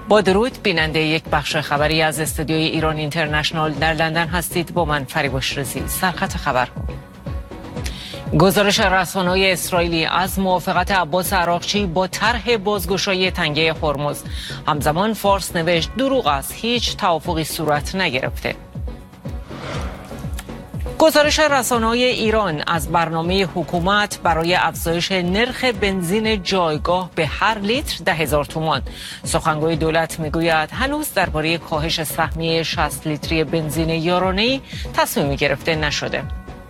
با درود، بیننده یک بخش خبری از استودیوی ایران اینترنشنال در لندن هستید. با من فریباش رزی. سرخط خبر. گزارش رسانه‌های اسرائیلی از موافقت عباس عراقچی با طرح بازگشایی تنگه هرمز. همزمان فارس نوشت دروغ است، هیچ توافقی صورت نگرفته. گزارش رسانه‌های ایران از برنامه حکومت برای افزایش نرخ بنزین جایگاه به هر لیتر 10,000 تومان. سخنگوی دولت میگوید هنوز درباره کاهش سهمیه 60 لیتری بنزین یارانه‌ای تصمیمی گرفته نشده.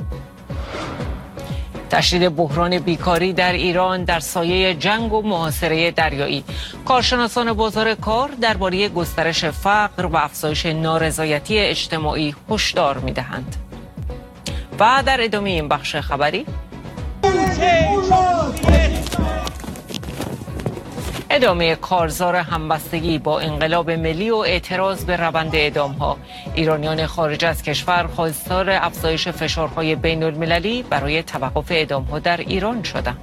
تشدید بحران بیکاری در ایران در سایه جنگ و محاصره دریایی. کارشناسان بازار کار درباره گسترش فقر و افزایش نارضایتی اجتماعی هشدار می‌دهند. و در ادامه این بخش خبری ادامه کارزار همبستگی با انقلاب ملی و اعتراض به روند اعدام‌ها. ایرانیان خارج از کشور خواستار افزایش فشارهای بین المللی برای توقف اعدام‌ها در ایران شدند.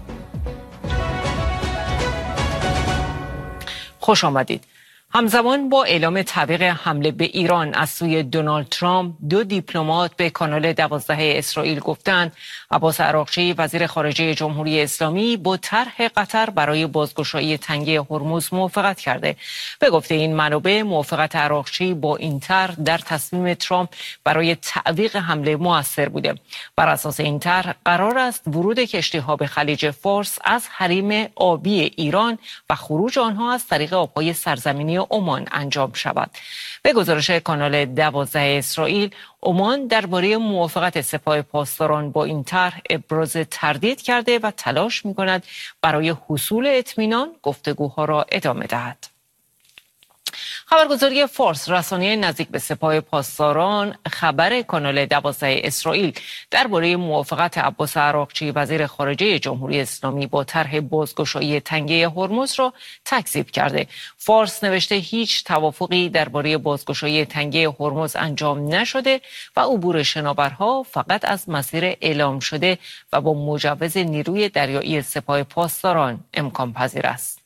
خوش آمدید. همزمان با اعلام تعویق حمله به ایران از سوی دونالد ترامپ، دو دیپلمات به کانال 12 اسرائیل گفتند عباس عراقچی وزیر خارجه جمهوری اسلامی با طرح قطر برای بازگشایی تنگه هرمز موافقت کرده. به گفته این منابع، موافقت عراقچی با این طرح در تصمیم ترامپ برای تعویق حمله مؤثر بوده. بر اساس این طرح قرار است ورود کشتی‌ها به خلیج فارس از حریم آبی ایران و خروج آنها از طریق آب‌های سرزمینی عمان انجام شود. به گزارش کانال 12 اسرائیل، عمان درباره موافقت سپاه پاسداران با این طرح ابراز تردید کرده و تلاش می‌کند برای حصول اطمینان گفتگوها را ادامه دهد. خبرگزاری فارس، رسانه نزدیک به سپاه پاسداران، خبر کانال 12 اسرائیل درباره موافقت عباس عراقچی وزیر خارجه جمهوری اسلامی با طرح بازگشایی تنگه هرمز را تکذیب کرده. فارس نوشته هیچ توافقی درباره بازگشایی تنگه هرمز انجام نشده و عبور شناورها فقط از مسیر اعلام شده و با مجوز نیروی دریایی سپاه پاسداران امکان پذیر است.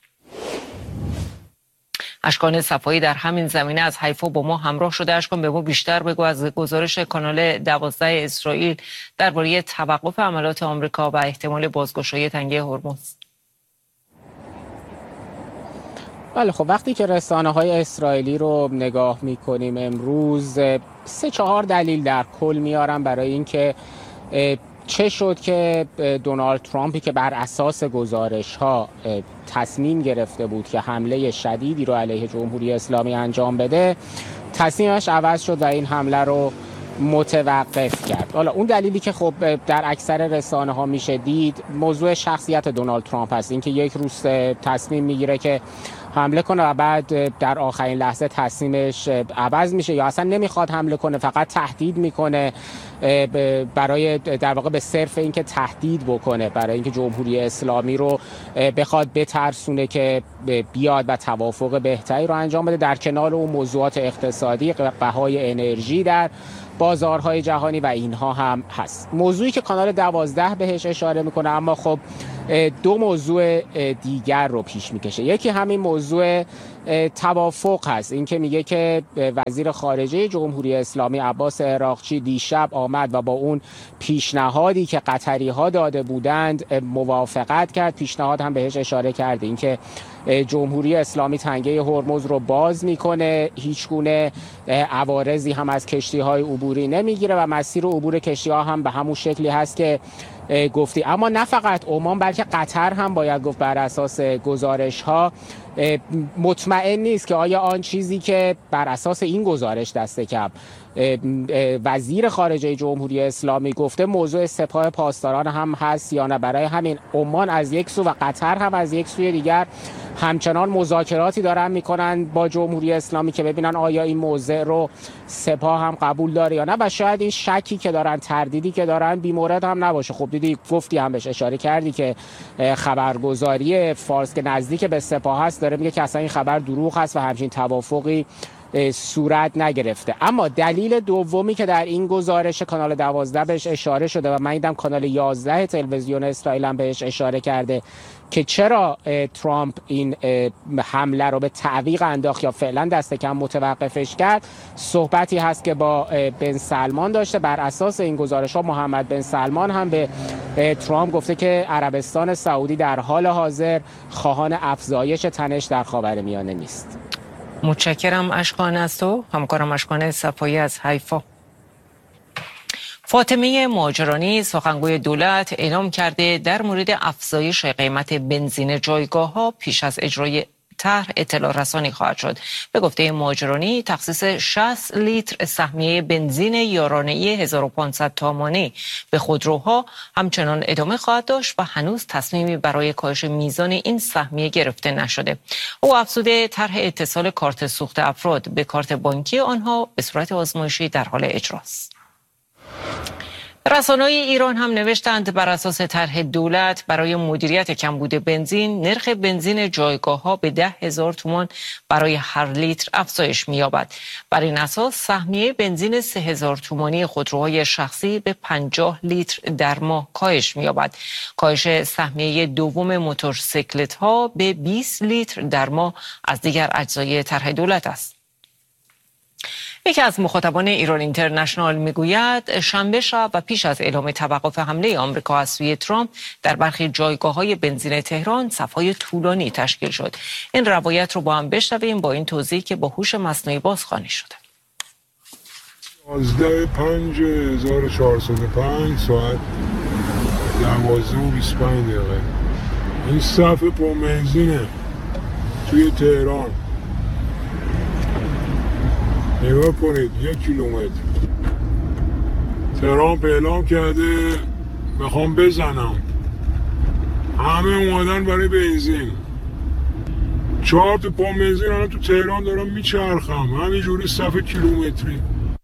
اشکان صفایی در همین زمینه از حیفا با ما همراه شده. اشکان، به ما بیشتر بگو از گزارش کانال 12 اسرائیل درباره توقف حملات آمریکا و احتمال بازگشایی تنگه هرمز. بله خب، وقتی که رسانه‌های اسرائیلی رو نگاه می‌کنیم امروز 3-4 دلیل در کل میارن برای اینکه چه شد که دونالد ترامپی که بر اساس گزارش‌ها تصمیم گرفته بود که حمله شدیدی رو علیه جمهوری اسلامی انجام بده، تصمیمش عوض شد و این حمله رو متوقف کرد. حالا اون دلیلی که خب در اکثر رسانه‌ها میشه دید موضوع شخصیت دونالد ترامپ هست. اینکه یک روز تصمیم میگیره که حمله کنه و بعد در آخرین لحظه تصمیمش عوض میشه یا اصلا نمیخواد حمله کنه، فقط تهدید میکنه برای در واقع به صرف اینکه تهدید بکنه، برای اینکه جمهوری اسلامی رو بخواد بترسونه که بیاد و توافق بهتری رو انجام بده، در کنار اون موضوعات اقتصادی، بهای انرژی در بازارهای جهانی و اینها هم هست. موضوعی که کانال 12 بهش اشاره میکنه اما خب دو موضوع دیگر رو پیش میکشه. یکی همین موضوع توافق هست، این که میگه که وزیر خارجه جمهوری اسلامی عباس عراقچی دیشب آمد و با اون پیشنهادی که قطری ها داده بودند موافقت کرد. پیشنهاد هم بهش اشاره کرده، این که جمهوری اسلامی تنگه هرمز رو باز میکنه، هیچ گونه عوارضی هم از کشتی‌های عبوری نمیگیره و مسیر عبور کشتی‌ها هم به همون شکلی هست که گفتی. اما نه فقط عمان بلکه قطر هم باید گفت بر اساس گزارش‌ها مطمئن نیست که آیا آن چیزی که بر اساس این گزارش دست کم وزیر خارجه جمهوری اسلامی گفته موضوع سپاه پاسداران هم هست یا نه. برای همین عمان از یک سو و قطر هم از یک سوی دیگر همچنان مذاکراتی دارن میکنن با جمهوری اسلامی که ببینن آیا این موضوع رو سپاه هم قبول داره یا نه و شاید این شکی که دارن، تردیدی که دارن بی‌مورد هم نباشه. خب دیدی، گفتی هم بهش اشاره کردی که خبرگزاری فارس که نزدیک به سپاه هست داره میگه که اصلا این خبر دروغ هست و همچین توافقی صورت نگرفته. اما دلیل دومی که در این گزارش کانال 12 بهش اشاره شده و من دیدم کانال 11 تلویزیون اسرائیل هم بهش اشاره کرده که چرا ترامپ این حمله رو به تعویق انداخت یا فعلا دست کم متوقفش کرد، صحبتی هست که با بن سلمان داشته. بر اساس این گزارش ها محمد بن سلمان هم به ترامپ گفته که عربستان سعودی در حال حاضر خواهان افزایش تنش در خاورمیانه نیست. متشکرم اشکان از تو، همکارم اشکان صفایی از حیفا. فاطمه مهاجرانی سخنگوی دولت اعلام کرده در مورد افزایش قیمت بنزین جایگاه‌ها پیش از اجرای طرح اطلاع رسانی خواهد شد. به گفته مهاجرانی تخصیص 60 لیتر سهمیه بنزین یارانه‌ای 1500 تومانی به خودروها همچنان ادامه خواهد داشت و هنوز تصمیمی برای کاهش میزان این سهمیه گرفته نشده. او افزوده طرح اتصال کارت سوخت افراد به کارت بانکی آنها به صورت آزمایشی در حال اجراست. رسانه‌های ایران هم نوشتند بر اساس طرح دولت برای مدیریت کمبود بنزین نرخ بنزین جایگاه‌ها به 10,000 تومان برای هر لیتر افزایش می‌یابد. بر این اساس سهمیه بنزین 3,000 تومانی خودروهای شخصی به 50 لیتر در ماه کاهش می‌یابد. کاهش سهمیه دوم موتورسیکلت‌ها به 20 لیتر در ماه از دیگر اجزای طرح دولت است. یکی از مخاطبان ایران اینترنشنال میگوید شنبه شب و پیش از اعلام توقف حمله آمریکا از سوی ترامپ در برخی جایگاه‌های بنزین تهران صف‌های طولانی تشکیل شد. این روایت رو با هم بشنویم با این توضیح که با هوش مصنوعی بازخوانی شده. 11/5/1405 ساعت 12:25 این صف پربنزینه توی تهران. نگاه کنید 1 کیلومتر ترامپ اعلام کرده میخوام بزنم، همه اومدن برای بنزین. 4 تا پمپ بنزین الان تو تهران دارم میچرخم، همینجوری صف کیلومتری.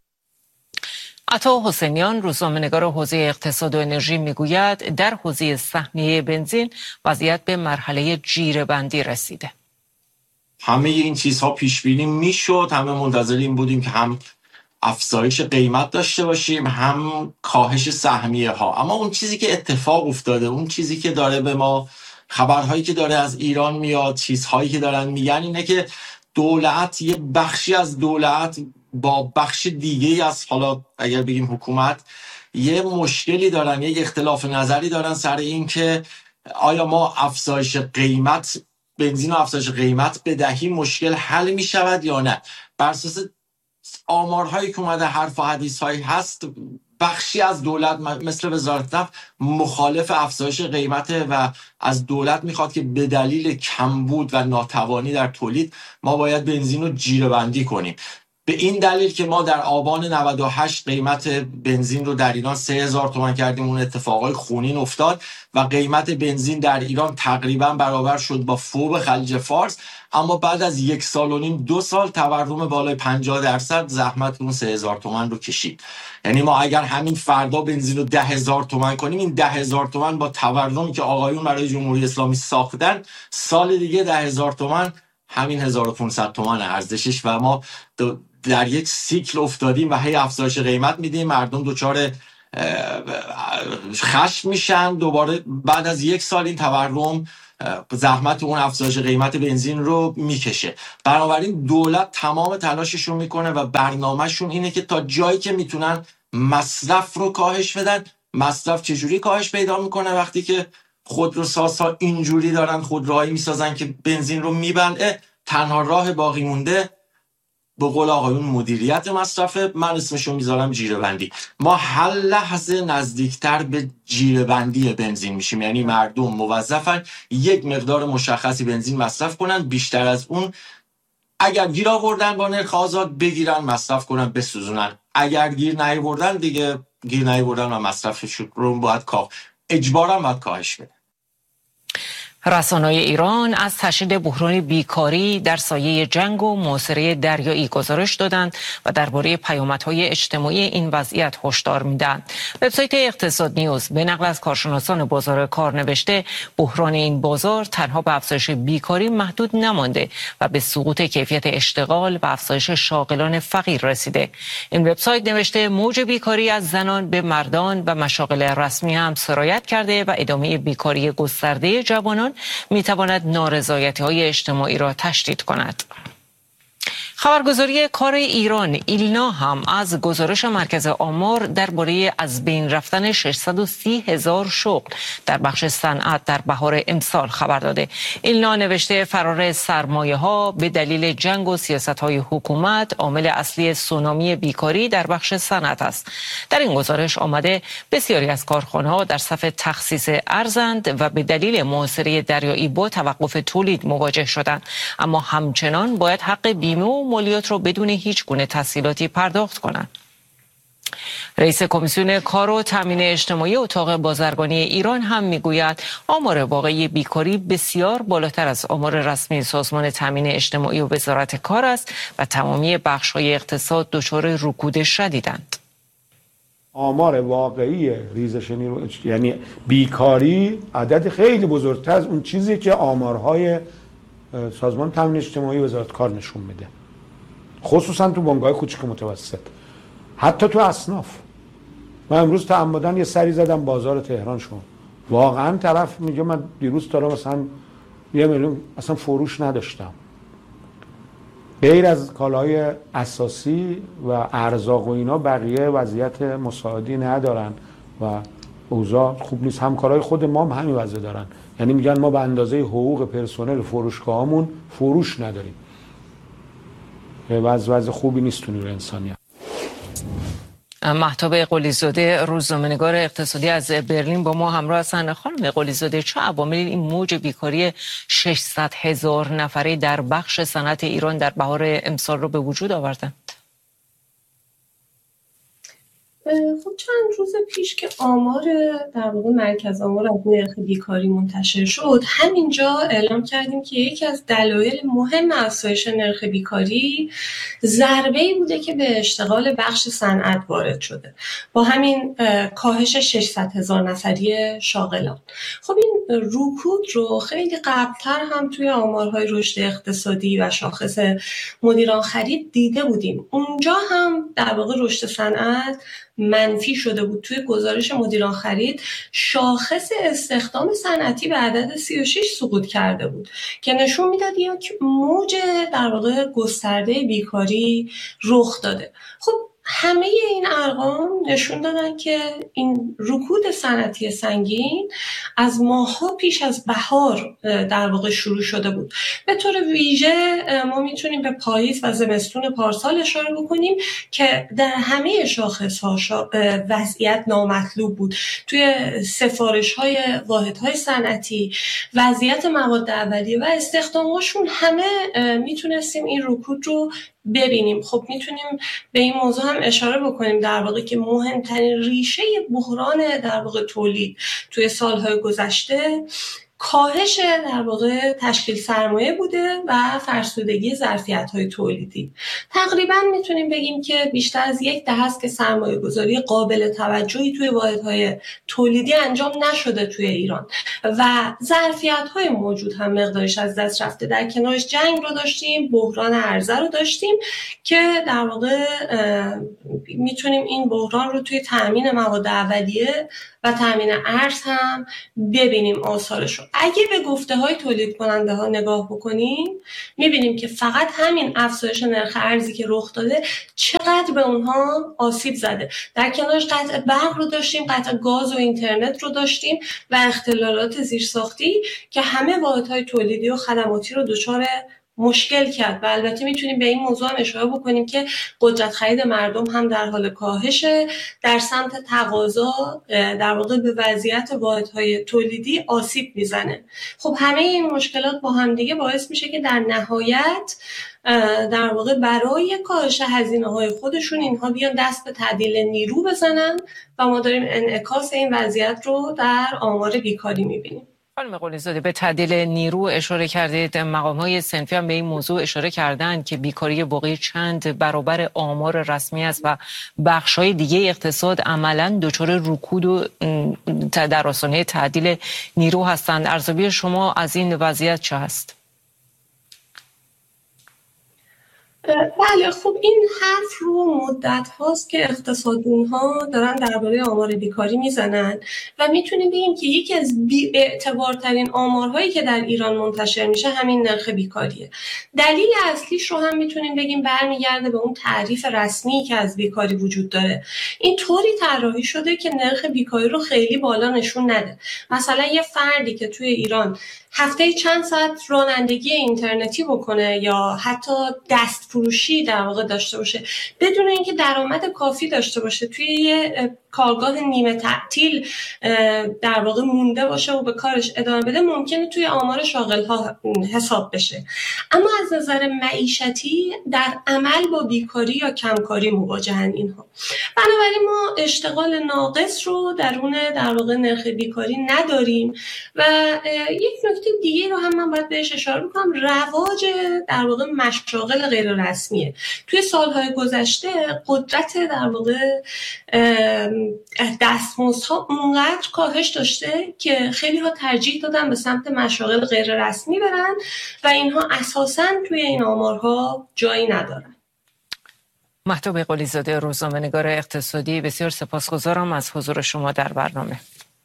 عطا حسینیان روزنامه‌نگار حوزه اقتصاد و انرژی میگوید در حوزه سهمیه بنزین وضعیت به مرحله جیره‌بندی رسیده. همه این چیزها پیش بینی میشد، همه منتظر این بودیم که هم افزایش قیمت داشته باشیم هم کاهش سهمیه ها. اما اون چیزی که اتفاق افتاده، اون چیزی که داره به ما، خبرهایی که داره از ایران میاد، چیزهایی که دارن میگن اینه که دولت، یه بخشی از دولت با بخش دیگه از، حالا اگر بگیم حکومت، یه مشکلی دارن، یه اختلاف نظری دارن سر این که آیا ما افزایش قیمت بنزین و افزایش قیمت بدهی مشکل حل می شود یا نه. بر اساس آمارهایی که اومده، حرف و حدیث هایی هست، بخشی از دولت مثل وزارت نفت مخالف افزایش قیمته و از دولت میخواد که به دلیل کمبود و ناتوانی در تولید ما باید بنزین رو جیره‌بندی کنیم. به این دلیل که ما در آبان 98 قیمت بنزین رو در ایران 3,000 تومان کردیم، اون اتفاقای خونین افتاد و قیمت بنزین در ایران تقریبا برابر شد با فوق خلیج فارس. اما بعد از 1.5 سال 2 سال تورم بالای 50% زحمت اون 3,000 تومان رو کشید. یعنی ما اگر همین فردا بنزین رو 10,000 تومان کنیم، این 10,000 تومان با تورمی که آقایون برای جمهوری اسلامی ساختن، سال دیگه 10,000 تومان همین 1,500 تومان ارزشش و ما در یک سیکل افتادیم و هی افزایش قیمت میدیم، مردم دچار خشم میشن، دوباره بعد از 1 سال این تورم زحمت اون افزایش قیمت بنزین رو میکشه. بنابراین دولت تمام تلاشش رو میکنه و برنامهشون اینه که تا جایی که میتونن مصرف رو کاهش بدن. مصرف چجوری کاهش پیدا میکنه؟ وقتی که خودروسازها اینجوری دارن خودروهایی میسازن که بنزین رو میبلعه. تنها راه باقی مونده به قول آقایون مدیریت مصرفه. من اسمشو میذارم جیره‌بندی. ما هر لحظه نزدیکتر به جیره‌بندی بنزین میشیم، یعنی مردم موظفن یک مقدار مشخصی بنزین مصرف کنن، بیشتر از اون اگر گیر آوردن با نرخ آزاد بگیرن، مصرف کنن، بسوزونن. اگر گیر نیاوردن دیگه گیر نیاوردن و مصرفش رو باید اجبارا باید کاهش بده. رسانه‌های ایران از تشدید بحران بیکاری در سایه جنگ و محاصره دریایی گزارش دادند و درباره پیامدهای اجتماعی این وضعیت هشدار می‌دهند. وبسایت اقتصاد نیوز به نقل از کارشناسان بازار کار نوشته بحران این بازار تنها به افزایش بیکاری محدود نمانده و به سقوط کیفیت اشتغال و افزایش شاغلان فقیر رسیده. این وبسایت نوشته موج بیکاری از زنان به مردان و مشاغل رسمی هم سرایت کرده و ادامه بیکاری گسترده جوانان میتواند نارضایتی‌های اجتماعی را تشدید کند. خبرگزاری کار ایران ایلنا هم از گزارش مرکز آمار درباره از بین رفتن 630,000 شغل در بخش صنعت در بهار امسال خبر داده. ایلنا نوشته فرار سرمایه‌ها به دلیل جنگ و سیاست‌های حکومت عامل اصلی سونامی بیکاری در بخش صنعت است. در این گزارش آمده بسیاری از کارخانه‌ها در صف تخصیص ارزند و به دلیل محاصره دریایی با توقف تولید مواجه شدند، اما همچنان باید حق بیمه و مالیات را بدون هیچ گونه تسهیلاتی پرداخت کنند. رئیس کمیسیون کار و تامین اجتماعی اتاق بازرگانی ایران هم میگوید آمار واقعی بیکاری بسیار بالاتر از آمار رسمی سازمان تامین اجتماعی و وزارت کار است و تمامی بخش‌های اقتصاد دچار رکود شدیدند. آمار واقعی ریزش نیرو یعنی بیکاری عدد خیلی بزرگتر از اون چیزی که آمارهای سازمان تامین اجتماعی و وزارت کار نشون میده، خصوصا تو بنگاه کوچیک و متوسط، حتی تو اصناف. من امروز تعمدن یه سری زدم بازار تهران شون، واقعا طرف میگه من دیروز تا مثلا 1 میلیون اصلا فروش نداشتم. غیر از کالاهای اساسی و ارزاق و اینا بقیه وضعیت مساعدی ندارن و اوضاع خوب نیست. همکارای خود ما هم همین وضع دارن، یعنی میگن ما به اندازه حقوق پرسنل فروشگاهامون فروش نداریم. وضع خوبی نیست تو نیروی انسانی. مهتاب قلیزاده روزنامه‌نگار اقتصادی از برلین با ما همراه هستند. خانم قلیزاده، چه عواملی این موج بیکاری 600,000 نفره در بخش صنعت ایران در بهار امسال را به وجود آوردند؟ خب چند روز پیش که آمار در واقع مرکز آمار از نرخ بیکاری منتشر شد، همینجا اعلام کردیم که یکی از دلایل مهم افزایش نرخ بیکاری ضربه‌ای بوده که به اشتغال بخش صنعت وارد شده با همین کاهش 600,000 نفری شاغلان. خب این رکود رو خیلی قبل‌تر هم توی آمارهای رشد اقتصادی و شاخص مدیران خرید دیده بودیم. اونجا هم در واقع رشد صنعت منفی شده بود. توی گزارش مدیران خرید شاخص استخدام صنعتی به عدد 36 سقوط کرده بود که نشون میداد یک موج در واقع گسترده بیکاری رخ داده. خب همه این ارقام نشون دادن که این رکود صنعتی سنگین از ماه‌ها پیش از بهار در واقع شروع شده بود. به طور ویژه ما میتونیم به پاییز و زمستون پارسال اشاره بکنیم که در همه شاخص‌ها وضعیت نامطلوب بود. توی سفارش‌های واحدهای صنعتی، وضعیت مواد اولیه و استخدام‌هاشون همه میتونستیم این رکود رو ببینیم. خب میتونیم به این موضوع هم اشاره بکنیم در واقع که مهمترین ریشه بحران در واقع تولید توی سالهای گذشته کاهش در واقع تشکیل سرمایه بوده و فرسودگی ظرفیت‌های تولیدی. تقریبا میتونیم بگیم که بیشتر از 10 دهه است که سرمایه‌گذاری قابل توجهی توی واحدهای تولیدی انجام نشده توی ایران و ظرفیت‌های موجود هم مقدارش از دست رفته. در کنارش جنگ رو داشتیم، بحران عرضه رو داشتیم که در واقع میتونیم این بحران رو توی تأمین مواد اولیه و تامین ارز هم ببینیم آثارش رو. اگه به گفته های تولید کننده ها نگاه بکنیم میبینیم که فقط همین افزایش نرخ ارزی که رخ داده چقدر به اونها آسیب زده. در کنارش قطع برق رو داشتیم، قطع گاز و اینترنت رو داشتیم و اختلالات زیرساختی که همه واحدهای تولیدی و خدماتی رو دچار مشکل کرد. و البته میتونیم به این موضوع هم اشاره بکنیم که قدرت خرید مردم هم در حال کاهشه، در سمت تقاضا در واقع به وضعیت واحدهای تولیدی آسیب میزنه. خب همه این مشکلات با هم دیگه باعث میشه که در نهایت در واقع برای کاهش هزینه‌های خودشون اینها بیان دست به تعدیل نیرو بزنن و ما داریم انعکاس این وضعیت رو در آمار بیکاری میبینیم. خانم قلی‌زاده، به تعدیل نیرو اشاره کردید. مقام‌های صنفی هم به این موضوع اشاره کردند که بیکاری واقعی چند برابر آمار رسمی است و بخش‌های دیگه اقتصاد عملاً دچار رکود و در آستانه تعدیل نیرو هستند. ارزیابی شما از این وضعیت چه است؟ بله، خب این حرف رو مدت هاست که اقتصاددون ها دارن درباره آمار بیکاری میزنن و میتونیم بگیم که یکی از بی‌اعتبارترین آمارهایی که در ایران منتشر میشه همین نرخ بیکاریه. دلیل اصلیش رو هم میتونیم بگیم برمیگرده به اون تعریف رسمی که از بیکاری وجود داره. این طوری طراحی شده که نرخ بیکاری رو خیلی بالا نشون نده. مثلا یه فردی که توی ایران هفته چند ساعت رانندگی اینترنتی بکنه یا حتی دست فروشی در واقع داشته باشه بدون اینکه درآمد کافی داشته باشه، توی یه کارگاه نیمه تعطیل در واقع مونده باشه و به کارش ادامه بده، ممکنه توی آمار شاغل‌ها حساب بشه. اما از نظر معیشتی در عمل با بیکاری یا کمکاری مواجهن اینها. بنابراین ما اشتغال ناقص رو درون در واقع نرخ بیکاری نداریم. و یک نکته دیگه رو هم من باید بهش اشاره بکنم، رواج در واقع مشاغل غیر رسمیه. توی سالهای گذشته قدرت در واقع دستمزدها اونقدر کاهش داشته که خیلی ها ترجیح دادن به سمت مشاغل غیر رسمی برن و اینها اساساً توی این آمارها جایی ندارن. مهتاب قلی‌زاده، روزنامه‌نگار اقتصادی، بسیار سپاسگزارم از حضور شما در برنامه.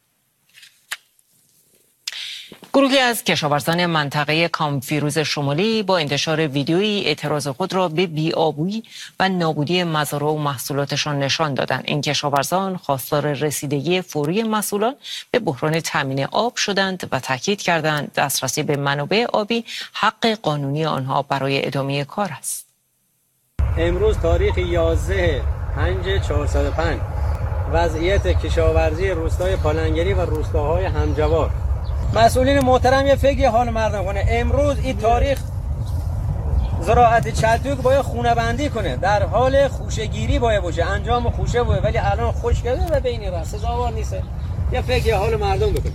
گروهی از کشاورزان منطقه کامفیروز شمالی با انتشار ویدیویی اعتراض خود را به بی‌آبی و نابودی مزارع و محصولاتشان نشان دادند. این کشاورزان خواستار رسیدگی فوری مسئولان به بحران تامین آب شدند و تاکید کردند دسترسی به منابع آبی حق قانونی آنها برای ادامه کار است. امروز تاریخ 11/5/405 وضعیت کشاورزی روستای پالنگری و روستاهای همجوار. مسئولین محترم یه فکر حال مردم کنه. امروز این تاریخ زراعت چلتوک باید خونه بندی کنه، در حال خوشه‌گیری باید باشه، انجام خوشه باید، ولی الان خوش کرده و بین رفت سزاوار نیست. یه فکر حال مردم بکنه.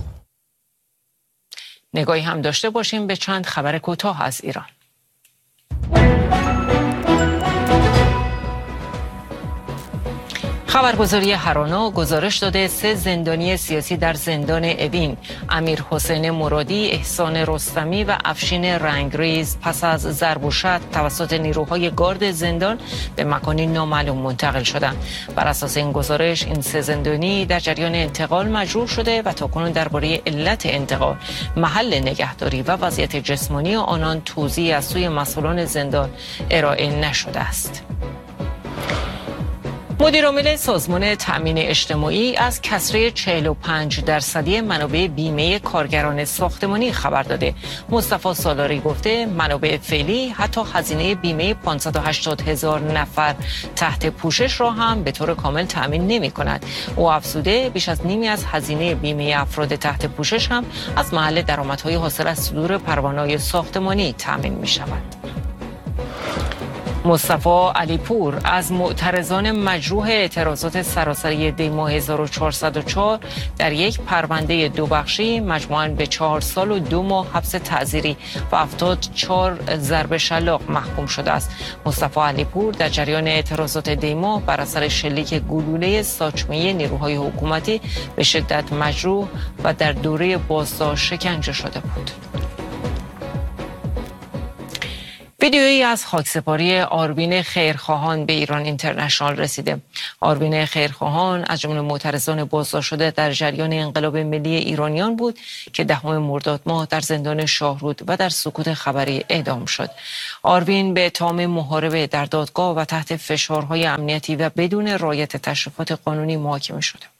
نگاهی هم داشته باشیم به چند خبر کوتاه از ایران. خبرگزاری هرانا گزارش داده 3 زندانی سیاسی در زندان اوین، امیر حسین مرادی، احسان رستمی و افشین رنگریز، پس از ضرب و شتم توسط نیروهای گارد زندان به مکانی نامعلوم منتقل شدند. بر اساس این گزارش این 3 زندانی در جریان انتقال مجروح شده و تاکنون درباره علت انتقال، محل نگهداری و وضعیت جسمانی آنان توضیحی از سوی مسئولان زندان ارائه نشده است. مدیرعامل سازمان تأمین اجتماعی از کسری 45% منابع بیمه کارگران ساختمانی خبر داده. مصطفی سالاری گفته منابع فعلی حتی هزینه بیمه 580,000 نفر تحت پوشش را هم به طور کامل تأمین نمی کند. او افزوده بیش از نیمی از هزینه بیمه افراد تحت پوشش هم از محل درآمدهای حاصل از صدور پروانه‌های ساختمانی تأمین می شود. مصطفی علیپور از معترضان مجروح اعتراضات سراسری دیما 1404 در یک پرونده 2 بخشی مجموعاً به 4 سال و 2 ماه حبس تعزیری و 74 ضرب شلاق محکوم شده است. مصطفی علیپور در جریان اعتراضات دیما بر اثر شلیک گلوله ساچمه نیروهای حکومتی به شدت مجروح و در دوره بازداشت شکنجه شده بود. ویدیویی از خاکسپاری آربین خیرخواهان به ایران اینترنشنال رسیده. آربین خیرخواهان از جمله معترضان بازداشت شده در جریان انقلاب ملی ایرانیان بود که 10 مرداد ماه در زندان شاهرود و در سکوت خبری اعدام شد. آربین به اتهام محاربه در دادگاه و تحت فشارهای امنیتی و بدون رعایت تشریفات قانونی محاکمه شده.